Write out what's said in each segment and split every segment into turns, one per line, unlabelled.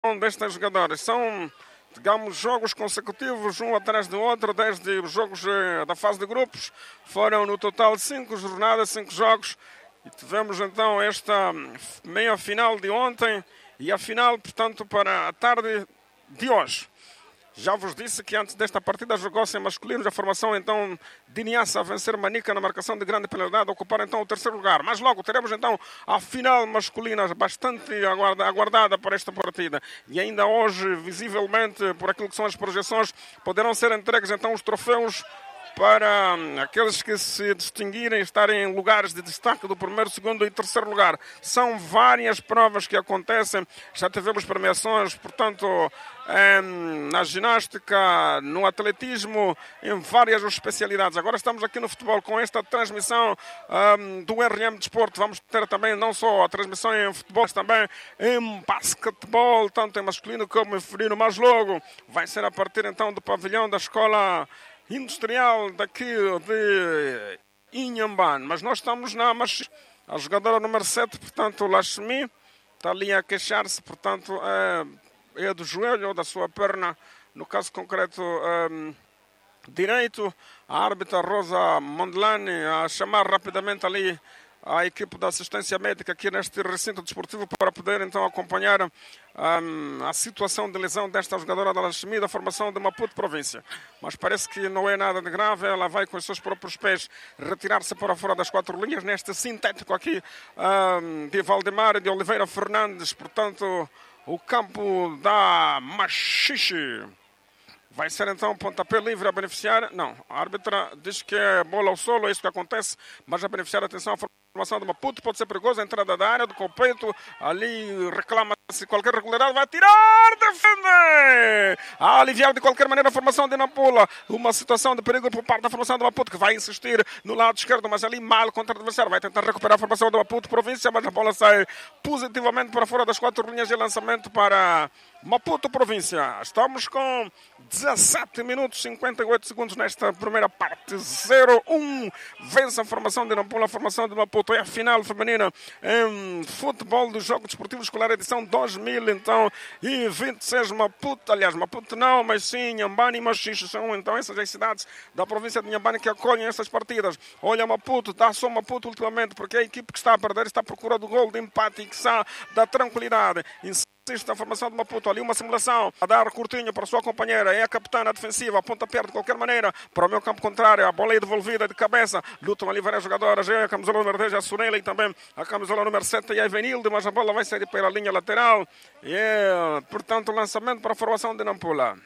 destas jogadoras. São, digamos, jogos consecutivos, um atrás do outro, desde os jogos da fase de grupos. Foram no total 5 jornadas, 5 jogos. E tivemos então esta meia-final de ontem e a final, portanto, para a tarde de hoje. Já vos disse que antes desta partida jogou-se em masculinos a formação então de Niassa a vencer Manica na marcação de grande penalidade, ocupar então o terceiro lugar. Mas logo teremos então a final masculina bastante aguardada para esta partida. E ainda hoje, visivelmente, por aquilo que são as projeções, poderão ser entregues então os troféus para aqueles que se distinguirem, estarem em lugares de destaque do primeiro, segundo e terceiro lugar. São várias provas que acontecem, já tivemos premiações, portanto, na ginástica, no atletismo, em várias especialidades. Agora estamos aqui no futebol com esta transmissão do RM Desporto. Vamos ter também não só a transmissão em futebol, mas também em basquetebol, tanto em masculino como em feminino, mas logo vai ser a partir então do pavilhão da Escola Industrial daqui de Inhambane. Mas nós estamos na Machi. A jogadora número 7, portanto, Lashmi, está ali a queixar-se, portanto, é do joelho ou da sua perna, no caso concreto direito. A árbitra Rosa Mondlane a chamar rapidamente ali a equipe da assistência médica aqui neste recinto desportivo para poder então acompanhar a situação de lesão desta jogadora da Lashmi, da formação de Maputo Província. Mas parece que não é nada de grave, ela vai com os seus próprios pés retirar-se para fora das 4 linhas, neste sintético aqui de Valdemar de Oliveira Fernandes, portanto, o campo da Machixe. Vai ser então pontapé livre a beneficiar. Não, a árbitra diz que é bola ao solo, é isso que acontece, mas a beneficiar, atenção, a formação de Maputo pode ser perigosa, a entrada da área do Copeito, ali reclama-se qualquer regularidade, vai tirar, defende! A aliviar de qualquer maneira a formação de Nampula, uma situação de perigo por parte da formação de Maputo, que vai insistir no lado esquerdo, mas ali mal contra o adversário, vai tentar recuperar a formação de Maputo Província, mas a bola sai positivamente para fora das 4 linhas de lançamento para Maputo Província. Estamos com 17 minutos e 58 segundos nesta primeira parte. 0-1. Vence a formação de Nampula, a formação de Maputo. É a final feminina em futebol do Jogo Desportivo Escolar, edição 2000, então, e 26. Maputo, aliás, Maputo não, mas sim, Inhambane e Machixe são então essas as cidades da província de Inhambane que acolhem estas partidas. Olha, Maputo, dá só Maputo ultimamente, porque a equipe que está a perder está à procura do gol de empate e que está da tranquilidade. Assiste a formação de Maputo, ali uma simulação a dar curtinho para a sua companheira, é a capitã defensiva, aponta perto de qualquer maneira para o meu campo contrário, a bola é devolvida de cabeça, lutam ali várias jogadoras, é a camisola número 10, a Sunela, e também a camisola número 7 e a Evenilde, mas a bola vai sair pela linha lateral e é, portanto, lançamento para a formação de Nampula.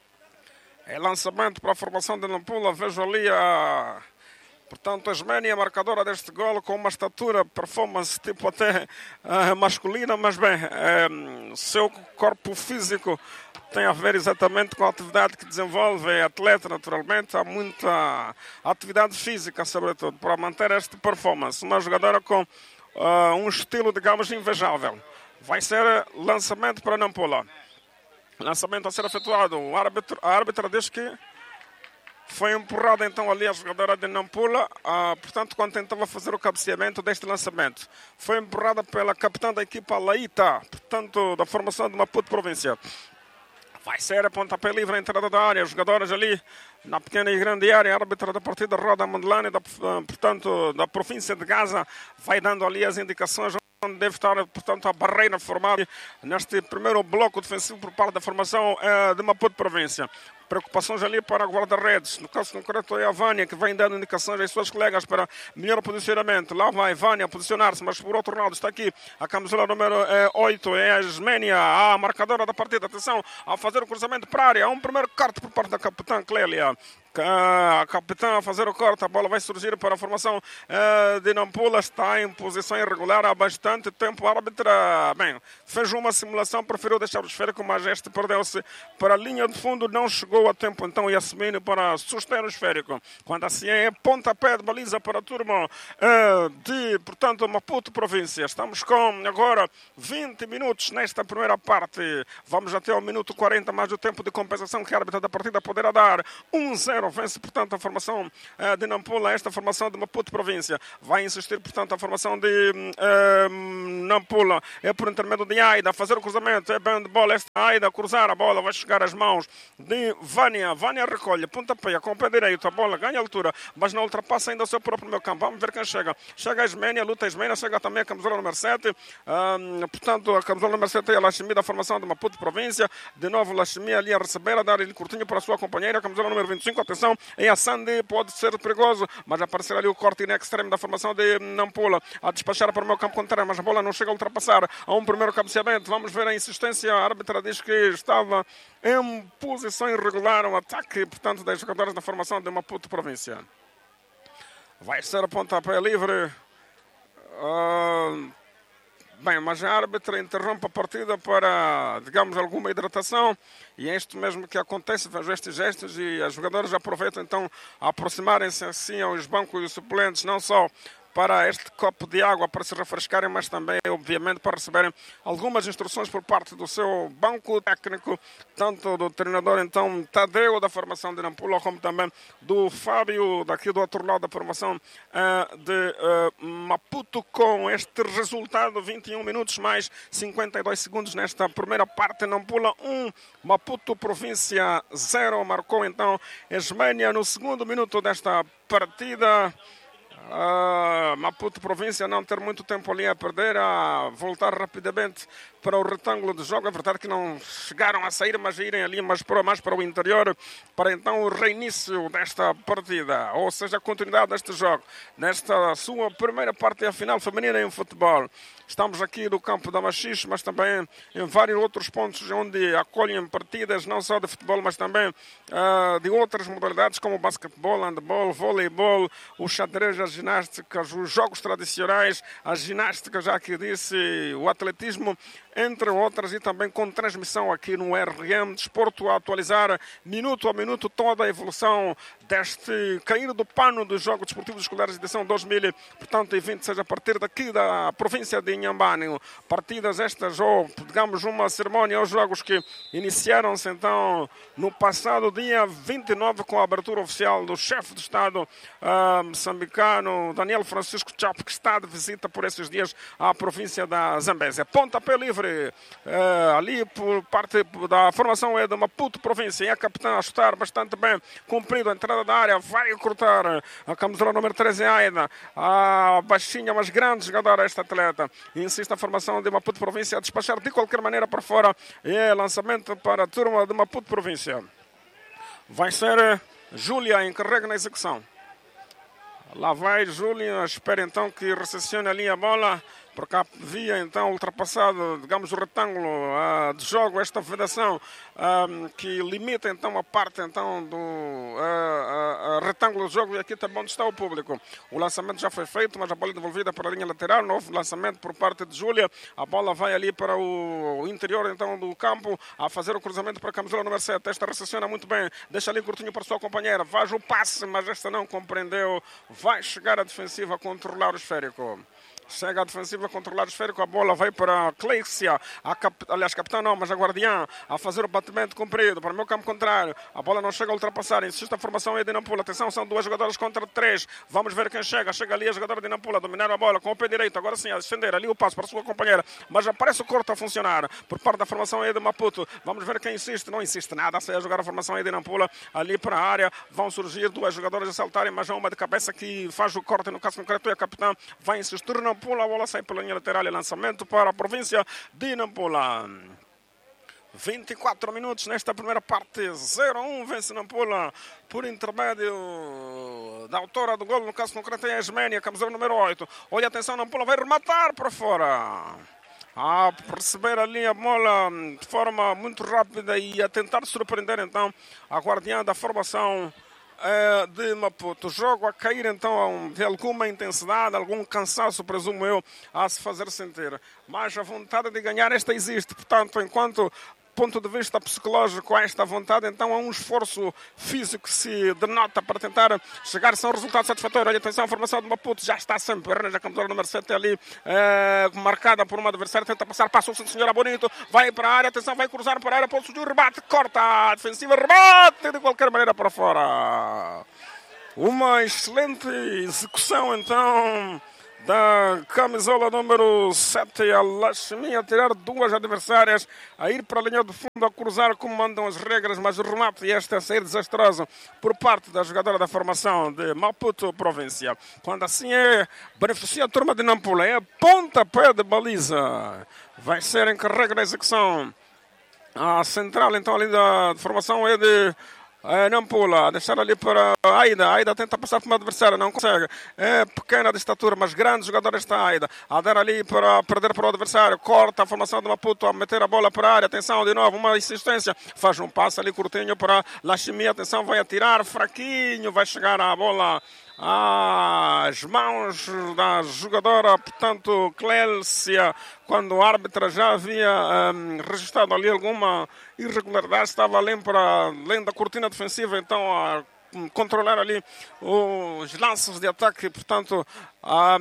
É lançamento para a formação de Nampula, vejo ali a... Portanto, a Esménia, marcadora deste golo, com uma estatura, performance tipo até masculina, mas bem, seu corpo físico tem a ver exatamente com a atividade que desenvolve, é atleta naturalmente, há muita atividade física, sobretudo, para manter esta performance. Uma jogadora com um estilo, digamos, invejável. Vai ser lançamento para Nampula. Lançamento a ser efetuado. A árbitra diz que foi empurrada então ali a jogadora de Nampula, portanto, quando tentava fazer o cabeceamento deste lançamento. Foi empurrada pela capitã da equipa Laíta, portanto, da formação de Maputo Província. Vai ser a pontapé livre a entrada da área. Os jogadores ali na pequena e grande área. A árbitra da partida, Roda Mondlane, portanto, da província de Gaza, vai dando ali as indicações onde deve estar, portanto, a barreira formada neste primeiro bloco defensivo por parte da formação de Maputo Província. Preocupações ali para a guarda-redes. No caso concreto é a Vânia, que vem dando indicações às suas colegas para melhor posicionamento. Lá vai Vânia posicionar-se, mas por outro lado está aqui a camisola número 8, é a Esménia, a marcadora da partida. Atenção, a fazer o cruzamento para a área. Há um primeiro corte por parte da capitã Clélia. A capitã a fazer o corte, a bola vai surgir para a formação de Nampula, está em posição irregular há bastante tempo. A árbitra, bem, fez uma simulação, preferiu deixar o esférico, mas este perdeu-se para a linha de fundo, não chegou a tempo então Yasmine para suster o esférico. Quando assim é pontapé de baliza para a turma de, portanto, Maputo Província. Estamos com agora 20 minutos nesta primeira parte, vamos até ao minuto 40 mais o tempo de compensação que a árbitra da partida poderá dar. 1-0 0, vence, portanto, a formação de Nampula, esta formação de Maputo Província. Vai insistir, portanto, a formação de Nampula. É por intermédio de Aida, fazer o cruzamento, é bem de bola, esta Aida cruzar a bola, vai chegar às mãos de Vânia. Vânia recolhe, pontapé, com o pé direito, a bola ganha altura, mas não ultrapassa ainda o seu próprio meio campo. Vamos ver quem chega. Chega a Ismênia, luta a Ismênia, chega também a camisola número 7. Portanto, a camisola número 7 é a Lachimi da formação de Maputo Província. De novo, Lachimi ali a receber, a dar ele curtinho para a sua companheira, a camisola número 25. Atenção, é a Sandy, pode ser perigoso, mas aparecer ali o corte in extremo da formação de Nampula, a despachar para o meu campo contrário, mas a bola não chega a ultrapassar a um primeiro cabeceamento. Vamos ver a insistência. A árbitra diz que estava em posição irregular o ataque, portanto, das jogadoras da formação de Maputo Província. Vai ser a pontapé livre. Bem, mas a árbitra interrompe a partida para, digamos, alguma hidratação. E é isto mesmo que acontece, vejo estes gestos e as jogadoras aproveitam então a aproximarem-se assim aos bancos e suplentes, não só para este copo de água para se refrescarem, mas também, obviamente, para receberem algumas instruções por parte do seu banco técnico, tanto do treinador, então, Tadeu, da formação de Nampula, como também do Fábio, daqui do outro lado da formação de Maputo, com este resultado, 21 minutos mais 52 segundos nesta primeira parte. Nampula 1, Maputo Província 0, marcou então Ismênia no segundo minuto desta partida. Maputo Província não ter muito tempo ali a perder, a voltar rapidamente para o retângulo de jogo. É verdade que não chegaram a sair, mas a irem ali mais para o interior, para então o reinício desta partida, ou seja, a continuidade deste jogo, nesta sua primeira parte da final feminina em futebol. Estamos aqui no campo da Machixe, mas também em vários outros pontos onde acolhem partidas, não só de futebol, mas também de outras modalidades, como o basquetebol, handebol, voleibol, o xadrez, as ginásticas, os jogos tradicionais, a ginástica, já que disse, o atletismo, entre outras, e também com transmissão aqui no RM Desporto, a atualizar minuto a minuto toda a evolução deste cair do pano dos Jogos Desportivos Escolares edição 2026, a partir daqui da província de Inhambane. Partidas estas, ou digamos uma cerimónia aos jogos que iniciaram-se então no passado dia 29 com a abertura oficial do chefe de Estado moçambicano Daniel Francisco Chapo, que está de visita por esses dias à província da Zambésia. Pontapé livre ali por parte da formação é de Maputo Província, e a capitã a chutar bastante bem, cumprido a entrada da área, vai cortar a camisola número 13 Aida, a baixinha, mas grande jogadora esta atleta. Insiste a formação de Maputo Província a despachar de qualquer maneira para fora, e é lançamento para a turma de Maputo Província. Vai ser Júlia encarrega na execução. Lá vai Júlia, espera então que recepcione ali a bola, porque havia então ultrapassado, digamos, o retângulo de jogo, esta vedação que limita então a parte então do retângulo de jogo, e aqui também onde está o público. O lançamento já foi feito, mas a bola é devolvida para a linha lateral, novo lançamento por parte de Júlia, a bola vai ali para o interior então do campo, a fazer o cruzamento para a camisola número 7, esta recepciona muito bem, deixa ali curtinho para a sua companheira, faz o passe, mas esta não compreendeu, vai chegar a defensiva a controlar o esférico. Chega a defensiva a controlar o esférico, a bola vai para a Cleixia, aliás, capitão não, mas a guardiã, a fazer o batimento comprido para o meu campo contrário. A bola não chega a ultrapassar, insiste a formação é de Nampula. Atenção, são duas jogadoras contra 3. Vamos ver quem chega. Chega ali a jogadora de Nampula, dominar a bola com o pé direito. Agora sim, a estender ali o passo para a sua companheira, mas já parece o corte a funcionar por parte da formação é de Maputo. Vamos ver quem insiste. Não insiste nada, sai a jogar a formação é de Nampula ali para a área. Vão surgir duas jogadoras a saltarem, mas há uma de cabeça que faz o corte, no caso concreto é a capitã. Vai insistir Nampula, a bola sai pela linha lateral e lançamento para a província de Nampula. 24 minutos nesta primeira parte, 0-1, vence Nampula por intermédio da autora do gol, no caso concreto é a Ismênia, camisola número 8. Olha, atenção, Nampula vai rematar para fora. A receber ali a bola de forma muito rápida e a tentar surpreender então a guardiã da formação de Maputo. O jogo a cair então de alguma intensidade, algum cansaço, presumo eu, a se fazer sentir. Mas a vontade de ganhar esta existe. Portanto, enquanto ponto de vista psicológico, há esta vontade, então há um esforço físico que se denota para tentar chegar-se a um resultado satisfatório. Olha, atenção, a formação de Maputo já está sempre, a camisola número 7 ali, marcada por uma adversária, tenta passar, passou o senhor Bonito, vai para a área, atenção, vai cruzar para a área, pode surgir o rebate, corta a defensiva, rebate de qualquer maneira para fora. Uma excelente execução, então, da camisola número 7, a Lashmi, a tirar duas adversárias, a ir para a linha de fundo, a cruzar como mandam as regras, mas o remate e este a sair desastroso por parte da jogadora da formação de Maputo Província. Quando assim beneficia a turma de Nampula, é pontapé de baliza. Vai ser encarregue da execução. A central, então, ali da formação é de Nampula, deixar ali para Aida. Aida tenta passar por uma adversária, não consegue. É pequena de estatura, mas grande jogador está Aida. A dar ali para perder para o adversário. Corta a formação de Maputo a meter a bola para a área. Atenção, de novo, uma insistência. Faz um passe ali curtinho para Lashmi. Atenção, vai atirar fraquinho. Vai chegar a bola às mãos da jogadora, portanto, Clécia, quando o árbitro já havia registrado ali alguma irregularidade, estava além da cortina defensiva, então a controlar ali os lances de ataque, portanto, a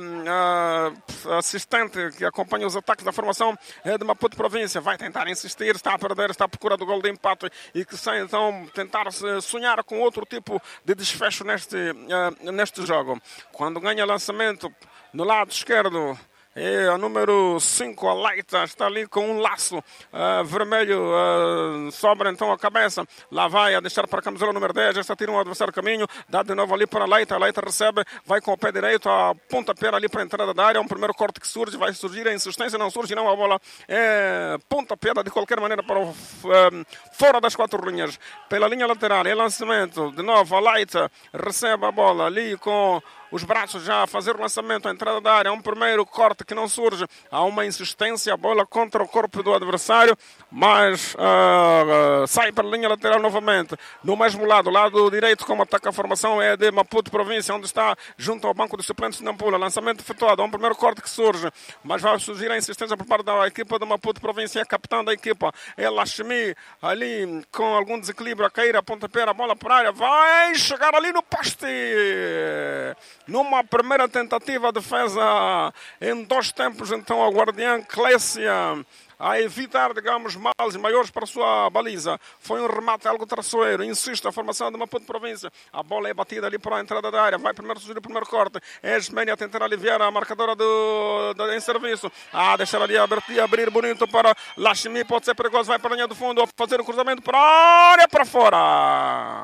assistente que acompanha os ataques da formação é de Maputo Província, vai tentar insistir, está a perder, está à procura do gol de empate e que sai então tentar sonhar com outro tipo de desfecho neste jogo. Quando ganha lançamento no lado esquerdo, e a número 5, a Laita, está ali com um laço vermelho, sobra então a cabeça. Lá vai a deixar para a camisola número 10. Esta tira um adversário caminho, dá de novo ali para a Laita. A Laita recebe, vai com o pé direito, a pontapé ali para a entrada da área. Um primeiro corte que surge, vai surgir a insistência, não surge, não. A bola é pontapé de qualquer maneira para fora das 4 linhas. Pela linha lateral, é lançamento. De novo, a Laita recebe a bola ali com os braços já a fazer o lançamento, a entrada da área, um primeiro corte que não surge, há uma insistência, a bola contra o corpo do adversário, mas sai para a linha lateral novamente, no mesmo lado direito, como ataca a formação é de Maputo Província, onde está junto ao banco de suplentes de Nampula, lançamento efetuado, há um primeiro corte que surge, mas vai surgir a insistência por parte da equipa de Maputo Província, a capitã da equipa é Lashmi, ali com algum desequilíbrio a cair, a pontapé, a bola para a área, vai chegar ali no poste. Numa primeira tentativa de defesa em 2 tempos, então a guardiã Clécia a evitar, digamos, males maiores para a sua baliza. Foi um remate algo traiçoeiro. Insiste a formação de Maputo Província. A bola é batida ali para a entrada da área. Vai primeiro surgir o primeiro corte. É Esmenia a tentar aliviar a marcadora em serviço. Deixar ali abrir bonito para Lashmi. Pode ser perigoso. Vai para a linha do fundo. Fazer um cruzamento para a área, para fora.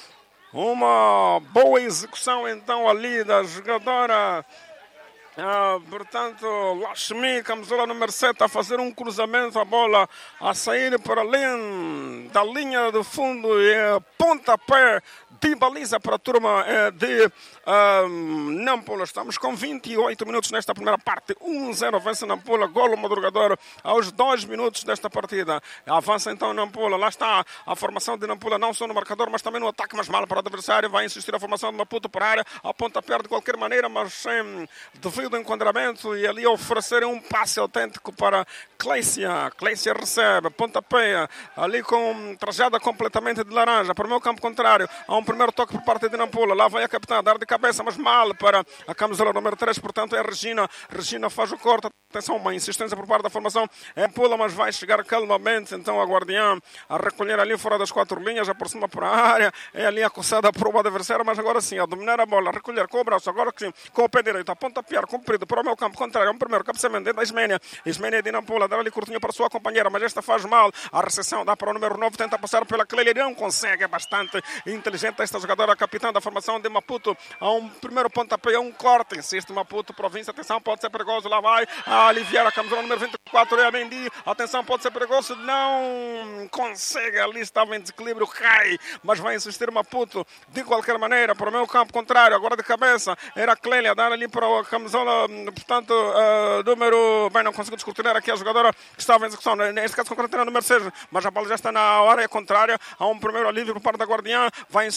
Uma boa execução então ali da jogadora, portanto, Lashmi, camisola número 7, a fazer um cruzamento, a bola a sair para além da linha do fundo e pontapé de baliza para a turma de Nampula. Estamos com 28 minutos nesta primeira parte, 1-0 vence Nampula, golo madrugador aos 2 minutos desta partida. Avança então Nampula, lá está a formação de Nampula, não só no marcador, mas também no ataque, mas mal para o adversário, vai insistir a formação de Maputo para a área, a pontapé de qualquer maneira, mas sem devido enquadramento, e ali oferecer um passe autêntico para Clécia. Clécia recebe, pontapé, ali com trajada completamente de laranja, para o meu campo contrário, há um primeiro toque por parte de Nampula, lá vai a capitã, dar de cabeça, mas mal para a camisola número 3, portanto é Regina. Regina faz o corte, atenção, uma insistência por parte da formação, Pula, mas vai chegar calmamente, então a guardiã a recolher ali fora das 4 linhas, aproxima para a área, é ali acossada por o adversário, mas agora sim, a dominar a bola, a recolher com o braço, agora sim, com o pé direito, a pontapear, comprido para o meu campo contrário, um primeiro cabeceamento da Esmenia. Esmenia de Nampula, dar ali curtinho para a sua companheira, mas esta faz mal, a recepção dá para o número 9, tenta passar pela Clélia, não consegue, é bastante inteligente esta jogadora, a capitã da formação de Maputo, a um primeiro pontapé, um corte, insiste Maputo Província, atenção, pode ser perigoso, lá vai a aliviar a camisola número 24, é a Mendy, atenção, pode ser perigoso, não consegue, ali estava em desequilíbrio, cai, mas vai insistir Maputo, de qualquer maneira, para o meu campo contrário, agora de cabeça, era a Clélia, dar ali para a camisola, portanto, número, bem, não consigo descortinar aqui a jogadora que estava em execução, neste caso concretamente número 6, mas a bola já está na área contrária, há um primeiro alívio por parte da guardiã, vai insistir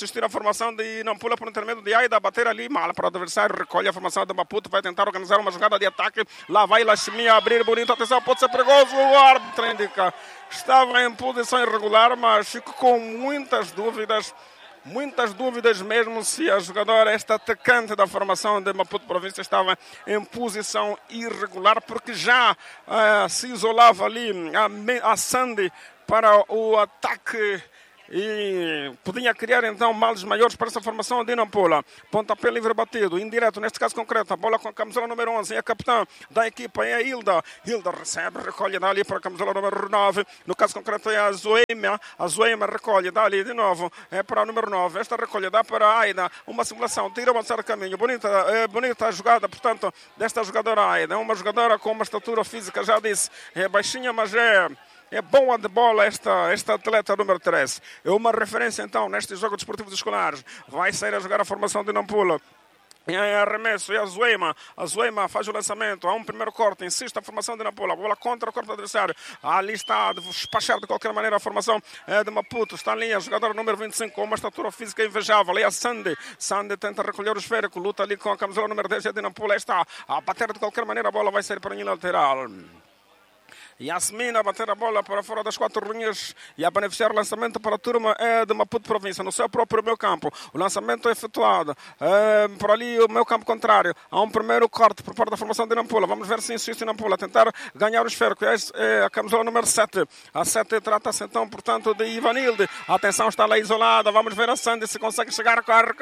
assistir a formação de Nampula por intermédio de Aida, bater ali mal para o adversário, recolhe a formação de Maputo, vai tentar organizar uma jogada de ataque, lá vai Lashmi abrir bonito, atenção, pode ser perigoso, o árbitro indica, estava em posição irregular, mas fico com muitas dúvidas mesmo se a jogadora, esta atacante da formação de Maputo Província, estava em posição irregular, porque já se isolava ali a Sandy para o ataque e podia criar então males maiores para essa formação de Nampula. Pontapé livre batido, indireto, neste caso concreto, a bola com a camisola número 11, é a capitã da equipa, é a Hilda. Hilda recebe, recolhe dali para a camisola número 9, no caso concreto é a Zoema recolhe dali de novo, é para a número 9, esta recolhe dá para a Aida, uma simulação, tira o avançar caminho, bonita a jogada, portanto, desta jogadora Aida, é uma jogadora com uma estatura física, já disse, é baixinha, mas é boa de bola esta atleta número 13. É uma referência então neste jogo desportivo dos escolares. Vai sair a jogar a formação de Nampula. É arremesso, é a Zoema faz o lançamento, há um primeiro corte, insiste a formação de Nampula, a bola contra o corpo do adversário, ali está a despachar de qualquer maneira a formação de Maputo, está ali a jogadora número 25 com uma estatura física invejável, ali a Sandy tenta recolher o esférico, luta ali com a camisola número 10 de Nampula, está a bater de qualquer maneira, a bola vai sair para a linha lateral. Yasmin a bater a bola para fora das 4 linhas e a beneficiar o lançamento para a turma de Maputo Província, no seu próprio meio campo. O lançamento é efetuado por ali o meio campo contrário. Há um primeiro corte por parte da formação de Nampula. Vamos ver se insiste Nampula a tentar ganhar o esférico. É a camisola número 7. A 7 trata-se então, portanto, de Ivanilde. A atenção está lá isolada. Vamos ver a Sandy se consegue chegar. Corre.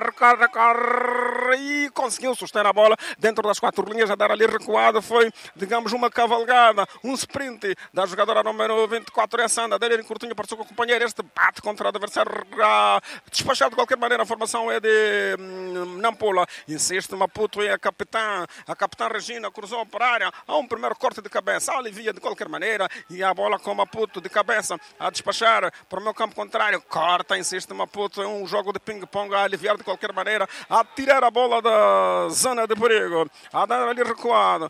E conseguiu suster a bola dentro das 4 linhas. A dar ali recuado foi, digamos, uma cavalgada, um sprint da jogadora número 24, é a Sanda, dele curtinho para o seu companheiro, este bate contra o adversário, despachado de qualquer maneira, a formação é de Nampula, insiste Maputo, é a capitã Regina, cruzou para a área, há um primeiro corte de cabeça, alivia de qualquer maneira, e a bola com Maputo de cabeça, a despachar para o meu campo contrário, corta, insiste Maputo, é um jogo de ping-pong, a aliviar de qualquer maneira, a tirar a bola da zona de perigo, a dar ali recuado,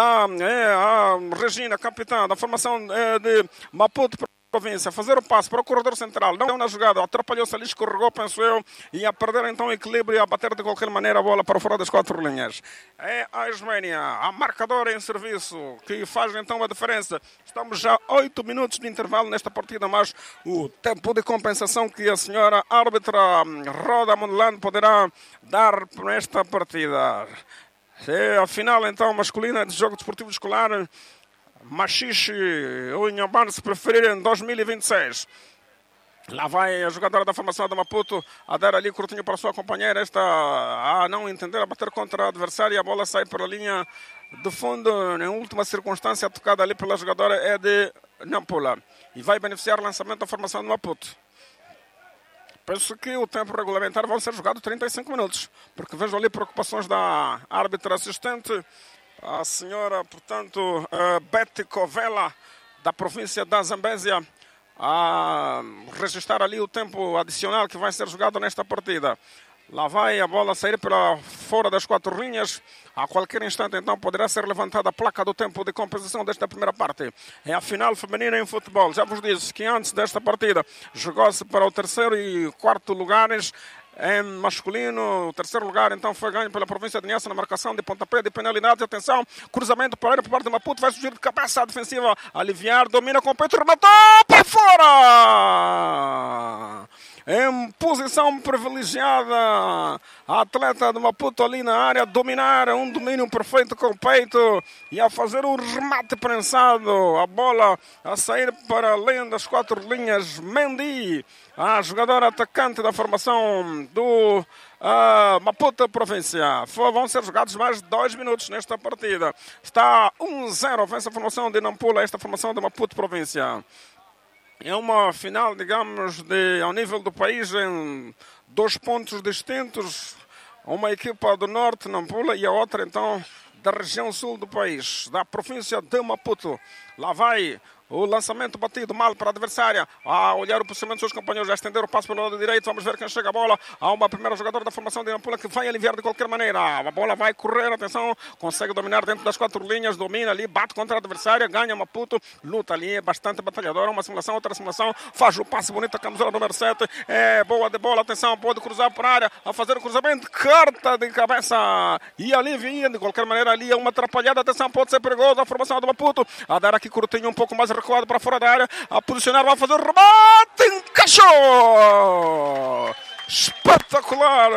a Regina, capitã da formação de Maputo Província, fazer o passe para o corredor central, não na jogada, atrapalhou-se ali, escorregou, penso eu, e a perder então o equilíbrio e a bater de qualquer maneira a bola para fora das 4 linhas. É a Ismênia, a marcadora em serviço, que faz então a diferença. Estamos já 8 minutos de intervalo nesta partida, mas o tempo de compensação que a senhora árbitra Roda Mondelano poderá dar para esta partida. É a final então masculina de jogo desportivo escolar Machixe ou Inhambane, se preferirem, 2026. Lá vai a jogadora da formação de Maputo a dar ali curtinho para a sua companheira, esta a não entender, a bater contra a adversária, a bola sai para a linha de fundo, em última circunstância, tocada ali pela jogadora é de Nampula e vai beneficiar o lançamento da formação de Maputo. Penso que o tempo regulamentar vai ser jogado 35 minutos, porque vejo ali preocupações da árbitra assistente, a senhora, portanto, Betty Covela, da província da Zambésia, a registrar ali o tempo adicional que vai ser jogado nesta partida. Lá vai a bola sair para fora das 4 linhas. A qualquer instante, então, poderá ser levantada a placa do tempo de compensação desta primeira parte. É a final feminina em futebol. Já vos disse que antes desta partida jogou-se para o 3º e 4º lugares. Em masculino, o 3º lugar então foi ganho pela província de Niassa na marcação de pontapé de penalidade. Atenção, cruzamento para por parte de Maputo, vai surgir de cabeça a defensiva, aliviar, domina com o peito, rematou para fora! Em posição privilegiada, a atleta de Maputo ali na área, dominar, um domínio perfeito com o peito e a fazer um remate prensado, a bola a sair para além das 4 linhas. Mendy, a jogadora atacante da formação do Maputo Província. Vão ser jogados mais 2 minutos nesta partida. Está 1-0, vence a formação de Nampula, esta formação de Maputo Província. É uma final, digamos, ao nível do país, em 2 pontos distintos. Uma equipa do norte, Nampula, e a outra, então, da região sul do país, da província de Maputo. Lá vai O lançamento batido mal para a adversária. A olhar o posicionamento dos seus companheiros, a estender o passo pelo lado direito. Vamos ver quem chega a bola. Há uma primeira jogadora da formação de Nampula que vai aliviar de qualquer maneira. A bola vai correr, atenção, consegue dominar dentro das 4 linhas, domina ali, bate contra a adversária, ganha Maputo, luta ali, é bastante batalhadora. Uma simulação, outra simulação, faz o passe bonito, a camisola número 7. É boa de bola, atenção, pode cruzar para a área, a fazer o cruzamento, carta de cabeça. E ali vinha, de qualquer maneira, ali é uma atrapalhada, atenção, pode ser perigoso a formação do Maputo. A dar aqui curtinho, um pouco mais recuado para fora da área, a posicionar, vai fazer o rebate, encaixou! Espetacular!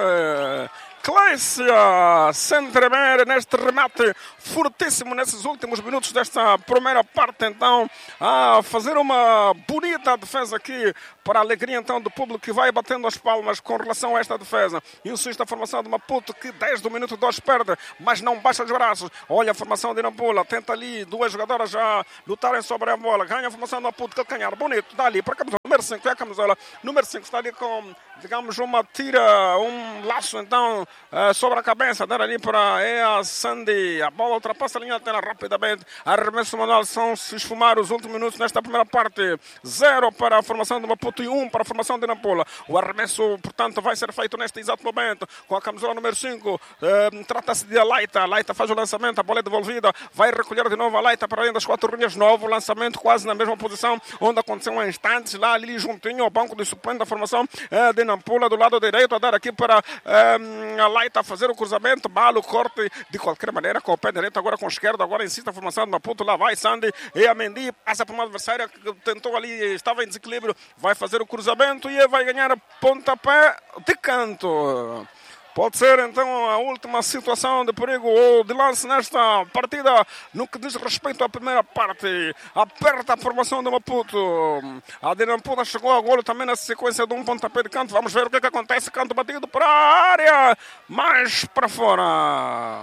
Clécia sem tremer neste remate fortíssimo nesses últimos minutos desta primeira parte, então a fazer uma bonita defesa aqui para a alegria então do público que vai batendo as palmas com relação a esta defesa. Insiste a formação de Maputo que desde o minuto 2 perde, mas não baixa os braços. Olha a formação de Nampula, tenta ali duas jogadoras já lutarem sobre a bola, ganha a formação de Maputo, calcanhar bonito, dá ali para a camisola número 5, é a camisola número 5, está ali com, digamos, uma tira, um laço então sobre a cabeça, dar ali para a Sandy, a bola ultrapassa a linha tela rapidamente, arremesso manual, são se esfumar os últimos minutos nesta primeira parte, 0 para a formação de Maputo e 1 para a formação de Nampula. O arremesso, portanto, vai ser feito neste exato momento, com a camisola número 5, trata-se de Laita, Laita faz o lançamento, a bola é devolvida, vai recolher de novo a Laita para além das 4 linhas, novo lançamento, quase na mesma posição, onde aconteceu há instantes, lá ali juntinho ao banco de suplente da formação de Nampula, do lado direito, a dar aqui para a Laita fazer o cruzamento, balo, corte, de qualquer maneira, com o pé direito, agora com o esquerdo, agora insiste a formação de Maputo, lá vai Sandy, e a Mendy passa para uma adversária que tentou ali, estava em desequilíbrio, vai fazer o cruzamento e vai ganhar pontapé de canto. Pode ser então a última situação de perigo ou de lance nesta partida no que diz respeito à primeira parte. Aperta a formação do Maputo. A de Nampula chegou a golo também na sequência de um pontapé de canto. Vamos ver o que acontece. Canto batido para a área, mais para fora.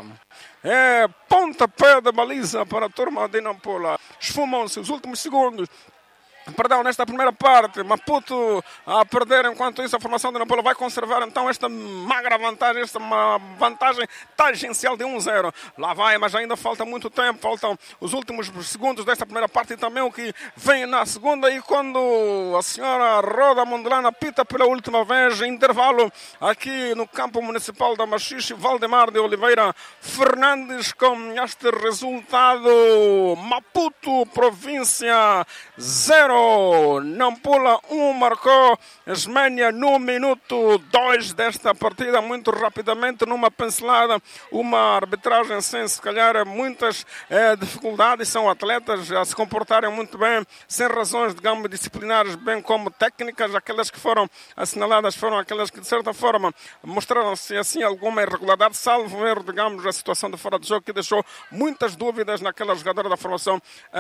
É pontapé de baliza para a turma de Nampula. Esfumam-se os últimos segundos. Perdão, nesta primeira parte, Maputo a perder, enquanto isso a formação de Nampula vai conservar então esta magra vantagem, esta uma vantagem tangencial de 1-0. Lá vai, mas ainda falta muito tempo, faltam os últimos segundos desta primeira parte e também o que vem na segunda. E quando a senhora Roda Mondlane apita pela última vez, intervalo aqui no campo municipal da Machixe, Valdemar de Oliveira Fernandes, com este resultado: Maputo, província 0. Nampula 1 marcou Esménia no minuto 2 desta partida, muito rapidamente, numa pincelada, uma arbitragem sem se calhar muitas dificuldades, são atletas a se comportarem muito bem, sem razões, digamos, disciplinares, bem como técnicas. Aquelas que foram assinaladas foram aquelas que de certa forma mostraram-se assim alguma irregularidade, salvo erro, digamos, a situação de fora de jogo que deixou muitas dúvidas naquela jogadora da formação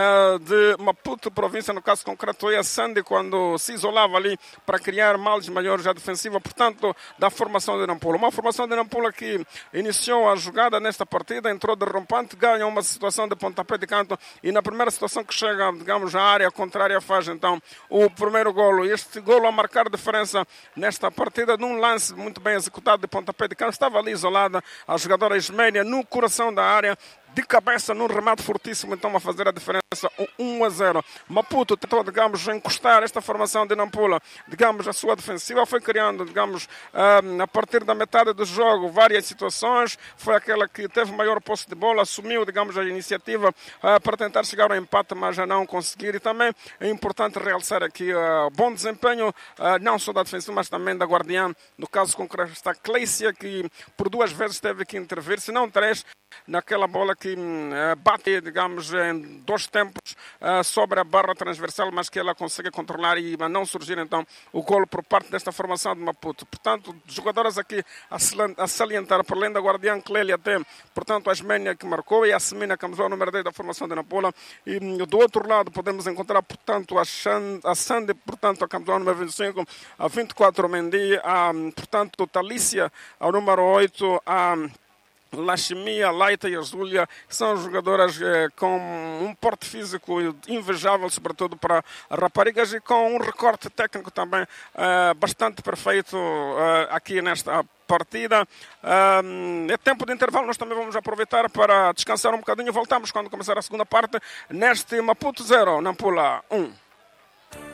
de Maputo, província, no caso concreto foi a Sandy, quando se isolava ali para criar males maiores à defensiva, portanto, da formação de Nampula. Uma formação de Nampula que iniciou a jogada nesta partida, entrou de rompante, ganha uma situação de pontapé de canto e na primeira situação que chega, digamos, à área contrária faz então o primeiro golo. Este golo a marcar diferença nesta partida, num lance muito bem executado de pontapé de canto, estava ali isolada a jogadora Isménia no coração da área, de cabeça num remate fortíssimo, então a fazer a diferença, 1-0. Maputo tentou, digamos, encostar esta formação de Nampula, digamos, a sua defensiva, foi criando, digamos, a partir da metade do jogo, várias situações, foi aquela que teve maior posse de bola, assumiu, digamos, a iniciativa para tentar chegar ao empate, mas já não conseguir. E também é importante realçar aqui bom desempenho, não só da defensiva, mas também da guardiã, no caso concreto está Clécia, que por 2 vezes teve que intervir, se não 3, naquela bola que bate, digamos, em 2 tempos sobre a barra transversal, mas que ela consegue controlar e não surgir então o golo por parte desta formação de Maputo. Portanto, jogadoras aqui a salientar, por além da guardiã Clélia, até, portanto, a Esménia que marcou e a Semina, camisola número 10 da formação de Nampula. E do outro lado podemos encontrar, portanto, a Sandy, portanto, a camisola número 25, a 24 Mendy, a, portanto, Talícia, a número 8, a Lashmia, Laita e Azulia são jogadoras com um porte físico invejável, sobretudo para raparigas, e com um recorte técnico também bastante perfeito aqui nesta partida. É tempo de intervalo, nós também vamos aproveitar para descansar um bocadinho. Voltamos quando começar a segunda parte neste Maputo 0, Nampula 1.